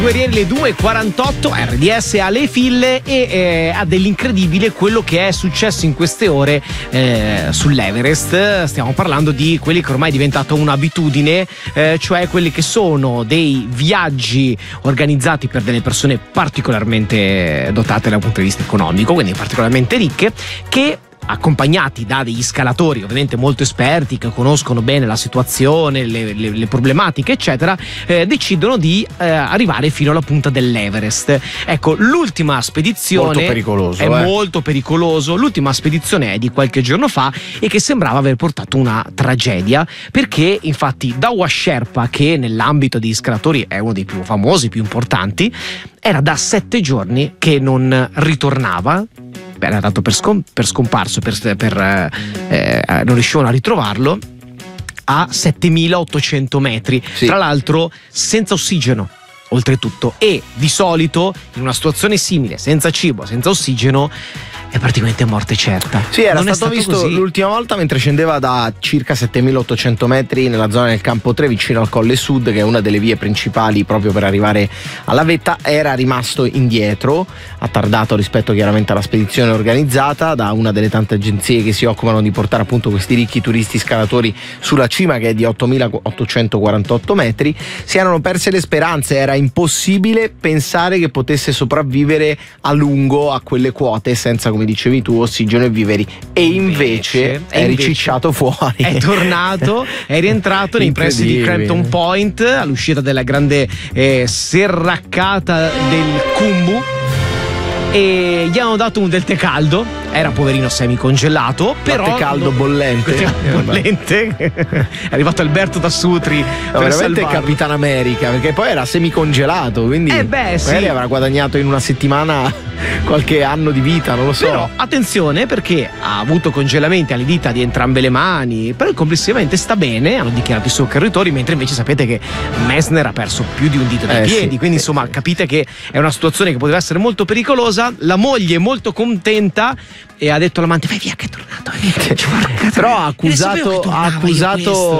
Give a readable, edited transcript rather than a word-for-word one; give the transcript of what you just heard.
Guerrieri, le 2:48, RDS alle fille e ha dell'incredibile quello che è successo in queste ore sull'Everest. Stiamo parlando di quelli che ormai è diventato un'abitudine, cioè quelli che sono dei viaggi organizzati per delle persone particolarmente dotate dal punto di vista economico, quindi particolarmente ricche, che accompagnati da degli scalatori ovviamente molto esperti che conoscono bene la situazione, le problematiche eccetera, decidono di arrivare fino alla punta dell'Everest. Ecco, l'ultima spedizione molto pericoloso, molto pericoloso. L'ultima spedizione è di qualche giorno fa e che sembrava aver portato una tragedia, perché infatti Dawa Sherpa, che nell'ambito degli scalatori è uno dei più famosi, più importanti, era da 7 giorni che non ritornava. Era dato per scomparso, non riuscivano a ritrovarlo, a 7.800 metri, sì. Tra l'altro senza ossigeno oltretutto, e di solito in una situazione simile, senza cibo, senza ossigeno, è praticamente morte certa. Sì, era stato visto così l'ultima volta mentre scendeva da circa 7.800 metri nella zona del campo 3 vicino al Colle Sud, che è una delle vie principali proprio per arrivare alla vetta. Era rimasto indietro, attardato rispetto chiaramente alla spedizione organizzata da una delle tante agenzie che si occupano di portare appunto questi ricchi turisti scalatori sulla cima, che è di 8.848 metri. Si erano perse le speranze, era impossibile pensare che potesse sopravvivere a lungo a quelle quote senza, come dicevi tu, ossigeno e viveri, e invece è ricicciato fuori, è tornato, è rientrato nei pressi di Crampton Point all'uscita della grande serraccata del Khumbu, e gli hanno dato un del tè caldo. Era poverino semicongelato, però tè caldo bollente. È arrivato Alberto da Sutri, veramente Capitan America, perché poi era semicongelato, quindi magari avrà guadagnato in una settimana qualche anno di vita, non lo so. Però attenzione, perché ha avuto congelamenti alle dita di entrambe le mani, però complessivamente sta bene, hanno dichiarato i soccorritori, mentre invece sapete che Messner ha perso più di un dito dai piedi, quindi insomma capite che è una situazione che poteva essere molto pericolosa. La moglie è molto contenta e ha detto all'amante: vai via che è tornato, però ha accusato